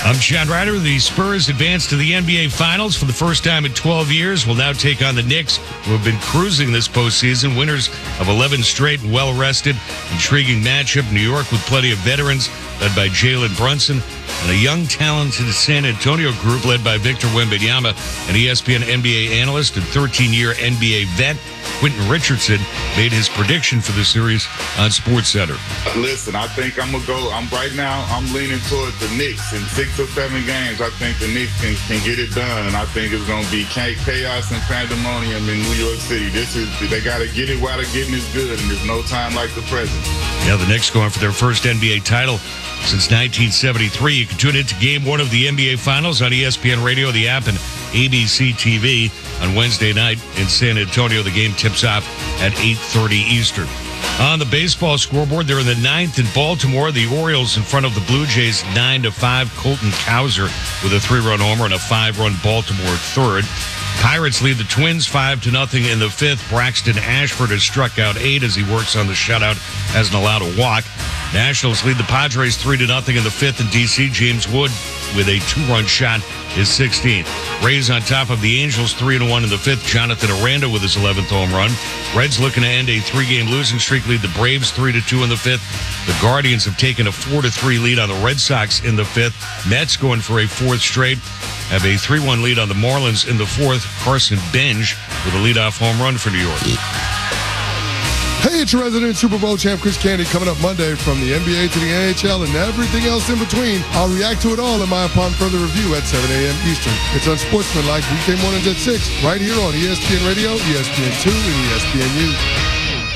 I'm John Ryder. The Spurs advance to the NBA Finals for the first time in 12 years. Will now take on the Knicks, who have been cruising this postseason. Winners of 11 straight and well-rested. Intriguing matchup. New York with plenty of veterans, led by Jalen Brunson, and a young, talented San Antonio group led by Victor Wembanyama, an ESPN NBA analyst and 13-year NBA vet. Quentin Richardson made his prediction for the series on SportsCenter. Listen, I think I'm going to go. I'm leaning toward the Knicks. In 6 or 7 games, I think the Knicks can get it done. I think it's going to be chaos and pandemonium in New York City. They got to get it while they're getting it good, and there's no time like the present. Yeah, the Knicks going for their first NBA title since 1973. You can tune into Game 1 of the NBA Finals on ESPN Radio, the app, and ABC TV on Wednesday night in San Antonio. The game tips off at 8:30 Eastern. On the baseball scoreboard, they're in the 9th in Baltimore. The Orioles in front of the Blue Jays 9-5. Colton Cowser with a 3-run homer and a 5-run Baltimore third. Pirates lead the Twins 5-0 in the 5th. Braxton Ashford has struck out 8 as he works on the shutout, hasn't allowed a walk. Nationals lead the Padres 3-0 in the 5th in D.C. James Wood with a 2-run shot is 16th. Rays on top of the Angels 3-1 in the 5th. Jonathan Aranda with his 11th home run. Reds looking to end a 3-game losing streak, lead the Braves 3-2 in the 5th. The Guardians have taken a 4-3 lead on the Red Sox in the 5th. Mets going for a 4th straight. Have a 3-1 lead on the Marlins in the 4th. Carson Benj with a leadoff home run for New York. Hey, it's your resident Super Bowl champ, Chris Candy, coming up Monday from the NBA to the NHL and everything else in between. I'll react to it all in my upon further review at 7 a.m. Eastern. It's Unsportsmanlike weekday mornings at 6, right here on ESPN Radio, ESPN2, and ESPNU.